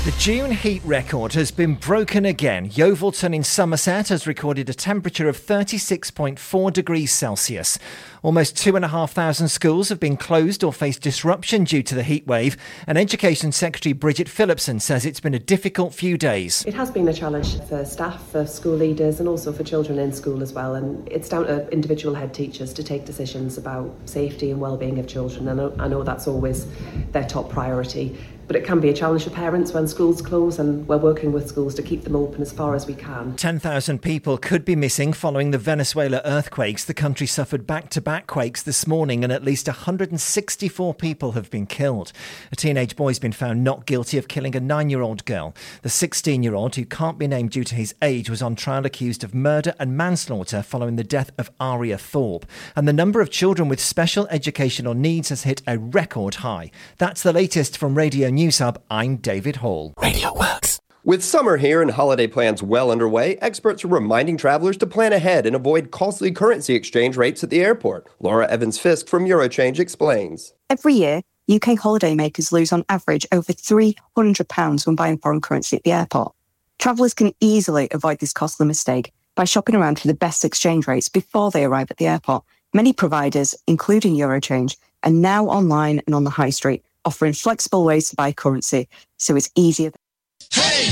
The June heat record has been broken again. Yeovilton in Somerset has recorded a temperature of 36.4 degrees Celsius. Almost 2,500 schools have been closed or faced disruption due to the heat wave, and Education Secretary Bridget Phillipson says it's been a difficult few days. It has been a challenge for staff, for school leaders and also for children in school as well, and it's down to individual head teachers to take decisions about safety and well-being of children, and I know that's always their top priority. But it can be a challenge for parents when schools close, and we're working with schools to keep them open as far as we can. 10,000 people could be missing following the Venezuela earthquakes. The country suffered back-to-back quakes this morning and at least 164 people have been killed. A teenage boy's been found not guilty of killing a 9-year-old girl. The 16-year-old, who can't be named due to his age, was on trial accused of murder and manslaughter following the death of Aria Thorpe. And the number of children with special educational needs has hit a record high. That's the latest from Radio News Hub. I'm David Hall. Radio Works. With summer here and holiday plans well underway, experts are reminding travelers to plan ahead and avoid costly currency exchange rates at the airport. Laura Evans-Fisk from Eurochange explains. Every year, UK holidaymakers lose on average over £300 when buying foreign currency at the airport. Travellers can easily avoid this costly mistake by shopping around for the best exchange rates before they arrive at the airport. Many providers, including Eurochange, are now online and on the high street, offering flexible ways to buy currency, so it's easier. Hey!